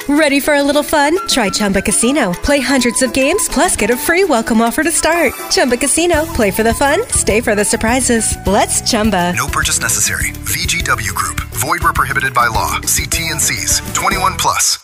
Ready for a little fun? Try Chumba Casino. Play hundreds of games, plus get a free welcome offer to start. Chumba Casino. Play for the fun, stay for the surprises. Let's Chumba. No purchase necessary. VGW Group. Void where prohibited by law. See T&Cs. 21 plus.